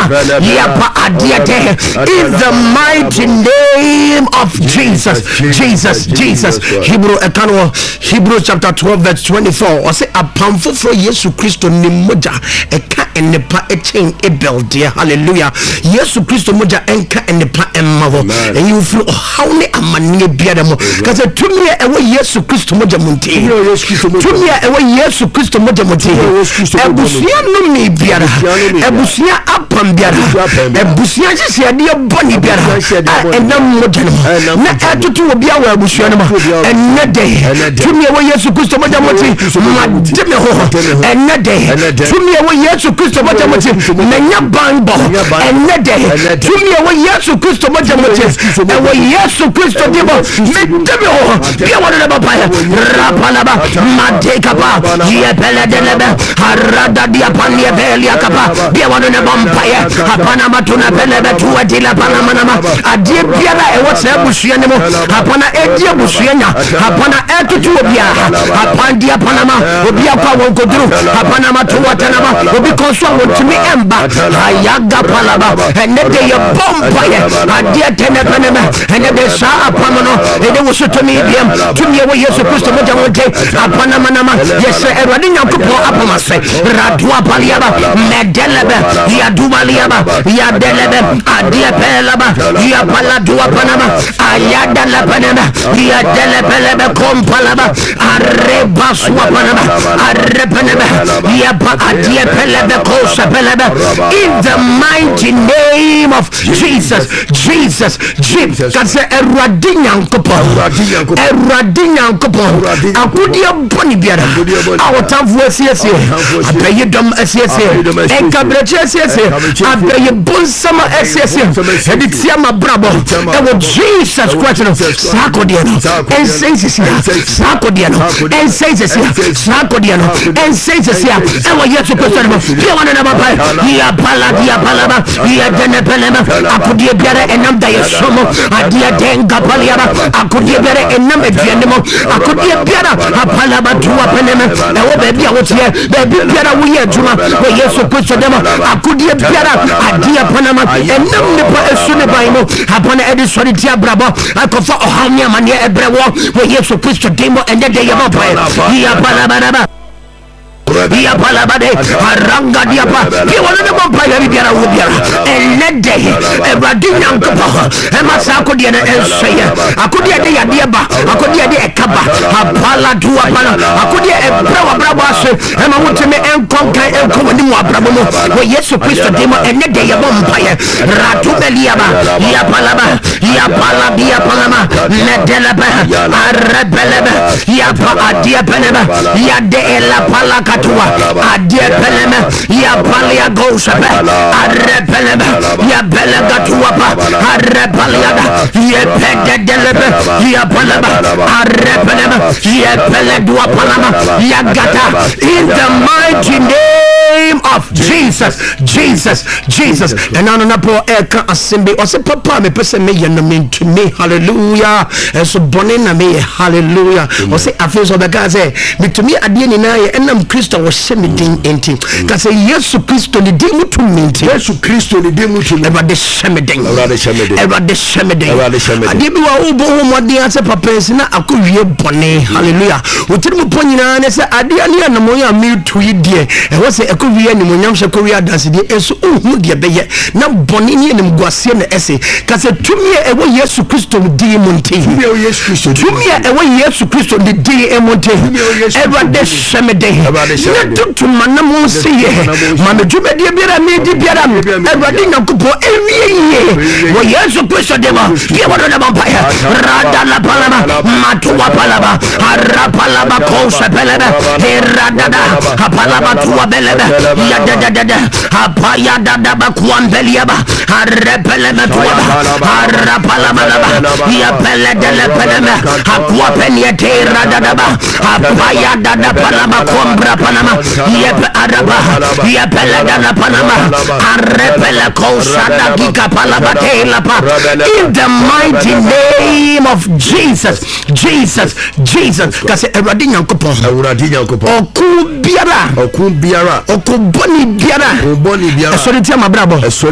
yapa adiate in the mighty name of Jesus. Hebrew chapter 12 verse 24 or say apamfo for Yesu Christo ni moja eka enepa echen ebeldia. Hallelujah. Yesu Christo moja enka enepa emmawo and you feel how ne amani biadamo because tumia ewe Yesu Christo moja munti tumia ewe Yesu Christo moja munti ebusia no mi biara ebusia apam biara ebusia jisi adia boni biara enam moja no na etutu obi awa ebusia no enede tumia ewe Yesu Christo moja munti mademe ho enede tumia ewe Yesu Christo moja munti nenya banbo enede tumia ewe Yesu Christo moja munti ewe Yesu Christo debo medeme ho bia wona ba pa rapalaba madekapa yepele delebe harada dia panie belia kapa bia wona ba mpaye hapana matuna belebe tuwatila pana manama adie biara ewo se busua ne mo hapana edie busua nya hapana etutu obia hapandia panama obia kwa wonkoduru hapana matuwatana ma obi konso wontumi emba ayaga palaba enede ye bompaye adie tenepeneme enede sa apamono ede wosotomi biem tumie wo Yesu Kristo moja wonte apana manama yese erwade nyankopon apamase radua paliaba medelebe ya dubaliaba ya delebe adie pelaba ya paladua panama ayada la panama ya delebelebe kompalaba arebaswa panama arepenebe ya pa adie pelebe kosa pelebe in the mighty name of Jesus kase erwade nyankopon akudia boni biara awotamfu asiesie abaye dom asiesie enkabrache asiesie abaye bonsama asiesie editia mabrabo ewo Jesus Christ no sakodia no ensensisia sakodia no ensensisia sakodia no ensensisia ewo Yesu Christ no pia wana na baba ya palaba ya denepelema akudia biara enam da yesomo adia denga paliaba akudia biara enam edianemo akudia biara apala batuwa peneme ewo bebi awotie bebi biara wuye juma wo Yesu Kristo demo akudia biara adia panama enam nipa esune baimo hapana edi solitia brabo akofa ohanya manie ebrewo wo Yesu Kristo demo endede yeba pae ya palaba ya palabade aranga diapa ki wona ne bompa ya biara wo biara enede ebradinya nkopa emasako de na enseye akodia de ya de ba akodia de ekaba apala duwa pala akodia ebrawa brabo ase ema wotime enkonkan enkowani mu abrabo mo wo Yesu Kristo demo enede ya bompa ya ratubeliaba ya palaba ya paladia palama medelaba arrebelebe ya pa adia peleba ya de ela palaka adie peleme ya palia gosebe arrepeleme ya belega tuapa arrepaliada ya pedelebe ya palaba arrepeleme ya peledua palama ya gata in the mighty name of Jesus and na po eka asembe o se papa me pese me ye no me to me hallelujah so bonena me hallelujah o se afeso be ka say me to me adie ni na ye enam Kristo wo shemedin enti ka say Yesu Kristo ni di mutu minti Yesu Kristo ni di mutu eba de shemedin adie bi wa obo ho mode ase papa nsina akowie bone hallelujah o tiri mu ponyina ne se adie ne na mo ya me to yidie e wo se akowie ni mo nyam hye kowie adanse die enso ohu de beye na bone ni enim guase na ese ka say tumi e wo Yesu Kristo di munti tumi e wo Yesu Kristo di emonte eba de shemedin to manamo siye mame jumedie biara medi biara everybody nyakupo ewie wo Yesu Kristo dema ye wodo na vampire rada la palama matuwa palama arapalama kosa pelebe rada apalama tuwa belebe ya dada apaya dada bakwambelia ba arepeleme tuwa arapalama ya peledele peleme akwa peniete rada ba apaya dada palama kombra panama yep araba yep la panama arepele koshada gika palabate la pa in the mighty name of Jesus kasi eradi nyankopon okun biara okuboni biara esori ti amabrabo